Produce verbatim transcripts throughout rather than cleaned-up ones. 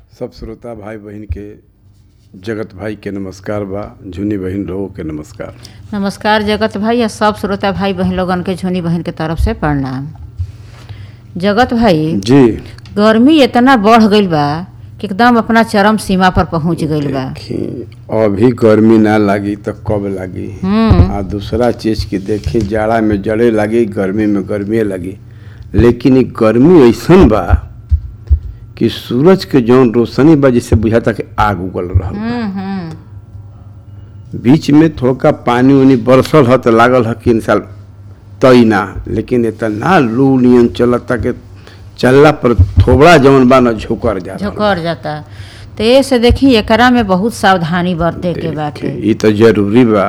सब श्रोता भाई बहन के जगत भाई के नमस्कार बा। झुनी बहन लोगों के नमस्कार। नमस्कार जगत भाई या सब श्रोता भाई बहन लोगन के झुनी बहन के तरफ से प्रणाम। जगत भाई जी गर्मी इतना बढ़ गईल बा कि एकदम अपना चरम सीमा पर पहुंच गईल बा। देखी अभी गर्मी ना लगी तो कब लगी। हम्म आ दूसरा चीज की देखी जाड़ा में जड़े लगी, गर्मी में गर्मी लगी। लेकिन ये गर्मी ऐसन बा कि सूरज के जौन रोशनी बा जिससे बुझाता कि आग उगल रहा बा। हम्म हम्म बीच में थोड़ा पानी उनी बरसल ह तो लागल ह कि इंसान तई ना, लेकिन इतना लू नियन चलता कि चलला पर थोबड़ा जौन बा न झुकर जा झुकर जाता। तो ये से देखी एकरा में बहुत सावधानी बरते के बाटे। ये तो जरूरी बा।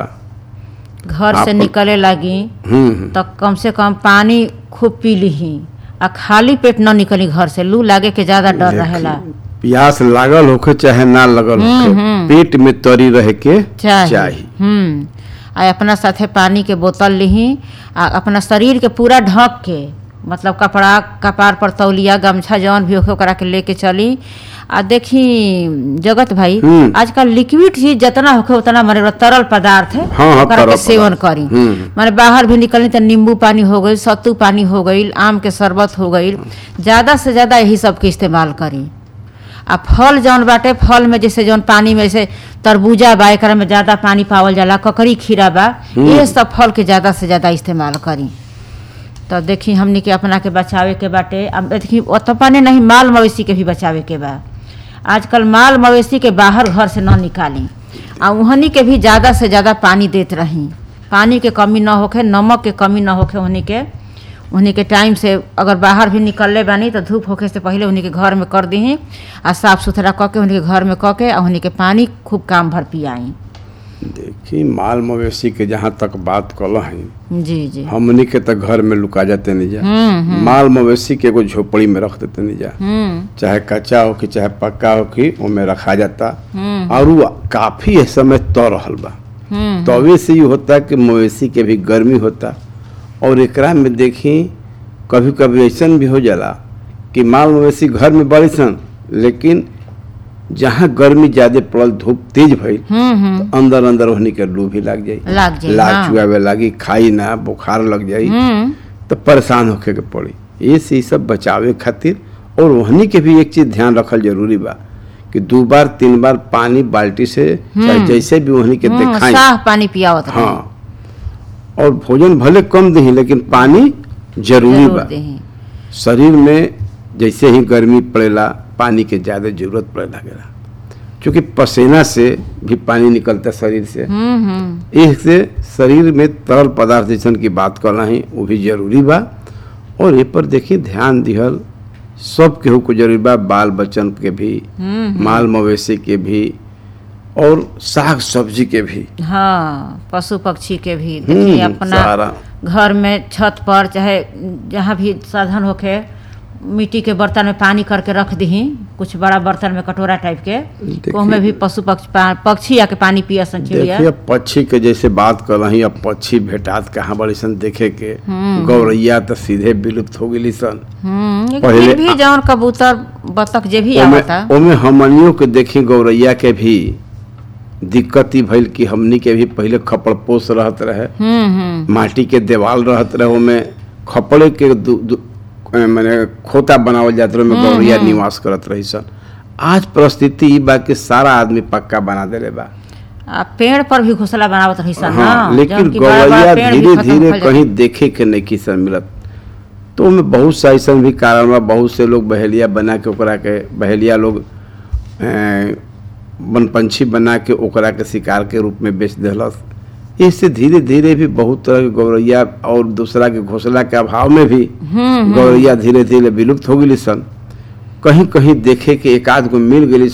घर से आप- निकले लगी हम्म तो कम से कम पानी खूब पी लीही आ खाली पेट न निकली घर से। लू लागे के ज्यादा डर रहेला। प्यास लागल होखे चाहे ना लगल होखे, हम्म। पेट में तरी रहे के चाहिए चाहिए। हम्म आ अपना साथे पानी के बोतल लीही आ अपना शरीर के पूरा ढक के, मतलब कपड़ा कपार पर तौलिया गमछा जौन भी होखे ओकरा के लेके चली। आ देखी जगत भाई हम्म। आजकल लिक्विड चीज जितना होखे उतना माने तरल पदार्थ है हाँ, हाँ, ओकरा तरल के सेवन पदार्थ। करी। हम्म। माने बाहर भी निकलनी तो नींबू पानी हो गई, सत्तू पानी हो गई, आम के शरबत हो गई, ज्यादा से ज्यादा यही सब के इस्तेमाल करी। आ फल जौन बाटे, फल में जैसे जौन पानी में जैसे तरबूजा बा एकरा में ज्यादा पानी पावल जाला, ककड़ी खीरा बा, ये सब फल के ज्यादा से ज्यादा इस्तेमाल करी। तो देखी हमनी के अपना के बचावे के बाटे। अब देखी ओतपाने नहीं, माल मवेशी के भी बचावे के बा। आजकल माल मवेशी के बाहर घर से न निकाली आ उहनी के भी ज़्यादा से ज़्यादा पानी देत रही। पानी के कमी न होखे, नमक के कमी न होखे। उहनी के उहनी के टाइम से अगर बाहर भी निकलले बानी तो धूप होखे से पहले उहनी के घर में कर दीही आ साफ़ सुथरा कऽ के उहनी के घर में कऽ के आ उहनी के पानी खूब काम भर पियाई। देखी माल मवेशी के जहाँ तक बात कल है, जी जी हमनी के तो घर में लुका जाते नहीं जा। हम्म माल मवेशी के एगो झोपड़ी में रख देते नहीं जा, हम्म चाहे कच्चा हो कि चाहे पक्का हो कि उनमें रखा जाता। हम्म और वो काफी इस समय तो रहल बा। हम्म तो अवे से ये होता कि मवेशी के भी गर्मी होता। और एकरा में देखी कभी कभी ऐसा भी हो जाला कि माल मवेशी घर में बड़ी सन, लेकिन जहाँ गर्मी ज्यादा पड़ल, धूप तेज भइल, हम्म हम्म अंदर अंदर होने के लू भी लग जाई, लाग जाई, लाग हाँ। चुआवे लगी, खाई ना, बुखार लग जाई, हम्म तो परेशान होके के पड़ी। ये से ई सब बचावे खातिर और वहनी के भी एक चीज ध्यान रखल जरूरी बा कि दो बार तीन बार पानी बाल्टी से चाहे जैसे भी वहनी के हम्म, दिखाई। साफ पानी पियावत रही। हाँ, और भोजन भले कम दही लेकिन पानी जरूरी जरूर बा। देही। शरीर में जैसे ही गर्मी पड़ेला पानी के ज़्यादा जरूरत पड़े लगेला, क्योंकि पसीना से भी पानी निकलता शरीर से। हम्म हम्म इससे शरीर में तरल पदार्थ जैसन की बात करना है वो भी जरूरी बा। और ये पर देखिए ध्यान दिहल सब केहू को जरूरी बा, बाल बच्चन के भी, हम्म माल मवेशी के भी, और साग सब्जी के भी। हाँ, पशु पक्षी के भी हम्म, देखिए अपना सारा। घर में छत पर चाहे जहाँ भी साधन होखे मिट्टी के बर्तन में पानी करके रख दही, कुछ बड़ा बर्तन में कटोरा टाइप के, देखिए- उसमें भी पशु पक्षी पा- पक्षी आके पानी पिया सन चिड़िया। देखिए पक्षी के जैसे बात कर रही, अब पक्षी भेटात कहाँ बड़ी सन देखे के। गौरैया तो सीधे विलुप्त हो गई सन। हम्म लेकिन पहले फिर भी जौन कबूतर बतख जे भी आवता। ओमे हमनियों के देखी गौरैया के भी दिक्कत ही भइल कि हमनी के भी पहले खपड़ पोस रहत रहे, हम्म हम्म माटी के देवाल रहत रहे, ओमे खपड़े के दु, दु, ए, माने खोता बनावल जात रहे, ओमे गौरैया निवास करत रही सन। आज परिस्थिति ई बा कि सारा आदमी पक्का बना देले बा। आ पेड़ पर भी घोंसला बनावत रही सन। हाँ, हाँ, लेकिन जौन कि बड़ा-बड़ा गौरैया पेड़ भी धीरे खत्म धीरे होल जाता। कहीं देखे के नहीं किसन मिलत। तो ओमे बहुत सा ऐसा भी कारण बा, बहुत से लोग बहेलिया बना के ओकरा के बहेलिया लोग ए, वन पंछी बना के ओकरा के शिकार के रूप में बेच देलस। इससे धीरे धीरे भी बहुत तरह के गौरैया और दूसरा के घोंसला के अभाव में भी गौरैया धीरे धीरे विलुप्त हो गई सन। कहीं कहीं देखे के एक आध गो मिल गई